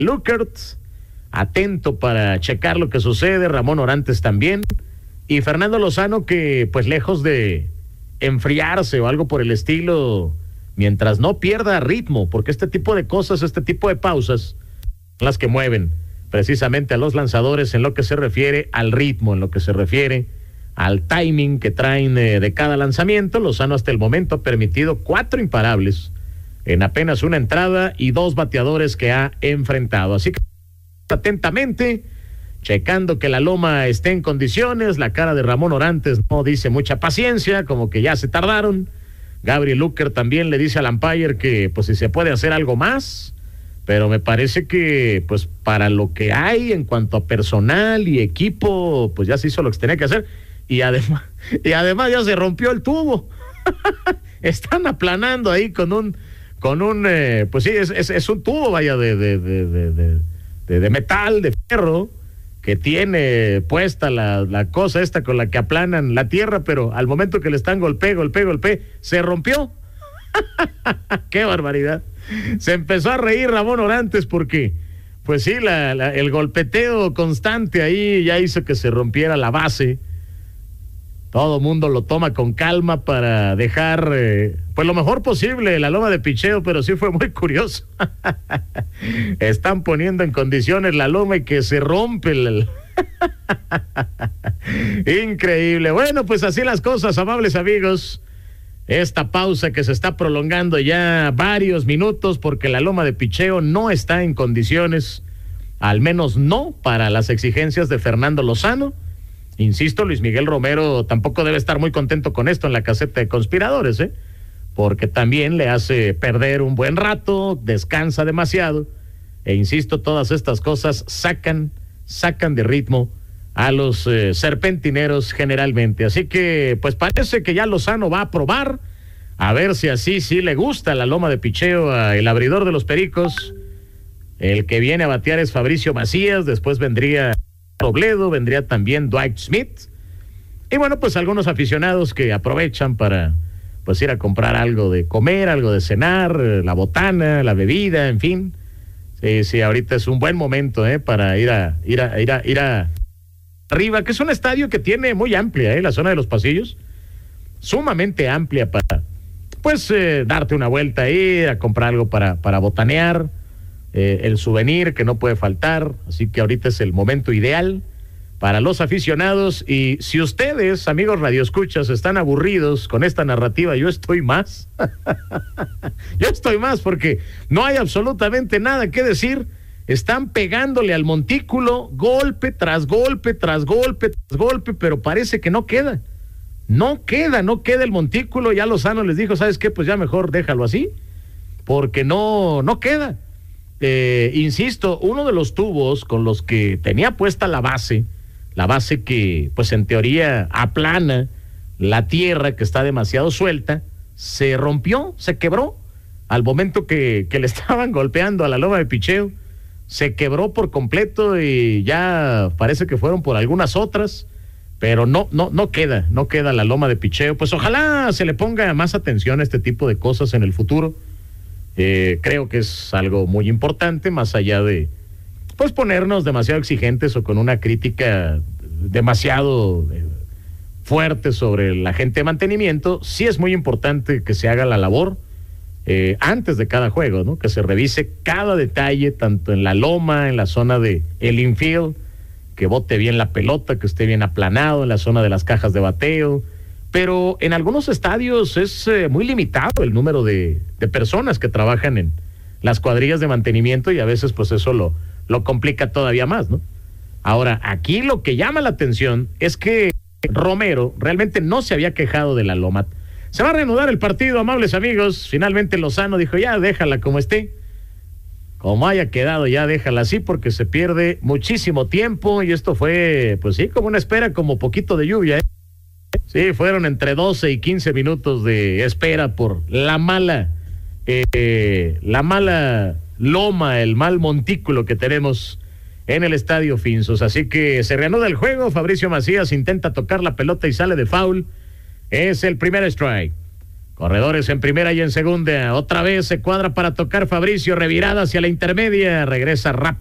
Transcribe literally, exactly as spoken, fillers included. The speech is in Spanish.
Luckert, atento para checar lo que sucede, Ramón Orantes también, y Fernando Lozano que pues lejos de enfriarse o algo por el estilo, mientras no pierda ritmo, porque este tipo de cosas, este tipo de pausas, son las que mueven precisamente a los lanzadores en lo que se refiere al ritmo, en lo que se refiere al timing que traen eh, de cada lanzamiento. Lozano hasta el momento ha permitido cuatro imparables en apenas una entrada y dos bateadores que ha enfrentado. Así que atentamente, checando que la loma esté en condiciones. La cara de Ramón Orantes no dice mucha paciencia, como que ya se tardaron. Gabriel Luckert también le dice al umpire que pues si se puede hacer algo más, pero me parece que pues para lo que hay en cuanto a personal y equipo, pues ya se hizo lo que se tenía que hacer. Y además, y además ya se rompió el tubo. Están aplanando ahí con un, con un, eh, pues sí, es, es, es un tubo, vaya, de, de, de, de, de, de, de metal, de fierro, que tiene puesta la, la cosa esta con la que aplanan la tierra, pero al momento que le están golpe, golpe, golpe, se rompió. ¡Qué barbaridad! Se empezó a reír Ramón Orantes porque, pues sí, la, la, el golpeteo constante ahí ya hizo que se rompiera la base. Todo mundo lo toma con calma para dejar, eh, pues lo mejor posible la loma de picheo, pero sí fue muy curioso. Están poniendo en condiciones la loma y que se rompe el... Increíble. Bueno, pues así las cosas, amables amigos. Esta pausa que se está prolongando ya varios minutos porque la loma de picheo no está en condiciones, al menos no para las exigencias de Fernando Lozano. Insisto, Luis Miguel Romero tampoco debe estar muy contento con esto en la caseta de conspiradores, ¿eh? Porque también le hace perder un buen rato, descansa demasiado, e insisto, todas estas cosas sacan, sacan de ritmo a los eh, serpentineros generalmente. Así que, pues parece que ya Lozano va a probar, a ver si así sí le gusta la loma de picheo al abridor de los Pericos. El que viene a batear es Fabricio Macías, después vendría Robledo, vendría también Dwight Smith, y bueno, pues algunos aficionados que aprovechan para pues ir a comprar algo de comer, algo de cenar, la botana, la bebida, en fin. Sí, sí, ahorita es un buen momento, eh, para ir a ir a ir a ir a arriba, que es un estadio que tiene muy amplia, eh, la zona de los pasillos, sumamente amplia para pues eh, darte una vuelta ahí, a comprar algo para para botanear. Eh, el souvenir que no puede faltar, así que ahorita es el momento ideal para los aficionados. Y si ustedes, amigos radioescuchas, están aburridos con esta narrativa, yo estoy más. Yo estoy más porque no hay absolutamente nada que decir. Están pegándole al montículo, golpe tras golpe, tras golpe, tras golpe, pero parece que no queda. No queda, no queda el montículo. Ya Lozano les dijo, ¿sabes qué? Pues ya mejor déjalo así, porque no, no queda. Eh, insisto, uno de los tubos con los que tenía puesta la base, la base que pues en teoría aplana la tierra que está demasiado suelta, se rompió, se quebró. Al momento que, que le estaban golpeando a la loma de picheo, se quebró por completo y ya parece que fueron por algunas otras, pero no, no, no queda, no queda la loma de picheo. Pues ojalá se le ponga más atención a este tipo de cosas en el futuro. Eh, creo que es algo muy importante, más allá de pues ponernos demasiado exigentes o con una crítica demasiado eh, fuerte sobre la gente de mantenimiento. Sí es muy importante que se haga la labor eh, antes de cada juego, ¿no? Que se revise cada detalle, tanto en la loma, en la zona de el infield, que bote bien la pelota, que esté bien aplanado, en la zona de las cajas de bateo. Pero en algunos estadios es eh, muy limitado el número de, de personas que trabajan en las cuadrillas de mantenimiento y a veces pues eso lo, lo complica todavía más, ¿no? Ahora, aquí lo que llama la atención es que Romero realmente no se había quejado de la loma. Se va a reanudar el partido, amables amigos. Finalmente Lozano dijo, ya déjala como esté. Como haya quedado, ya déjala así porque se pierde muchísimo tiempo y esto fue, pues sí, como una espera, como poquito de lluvia, ¿eh? Sí, fueron entre doce y quince minutos de espera por la mala, eh, la mala loma, el mal montículo que tenemos en el Estadio Finsos. Así que se reanuda el juego. Fabricio Macías intenta tocar la pelota y sale de foul. Es el primer strike. Corredores en primera y en segunda. Otra vez se cuadra para tocar Fabricio, revirada hacia la intermedia. Regresa rápido.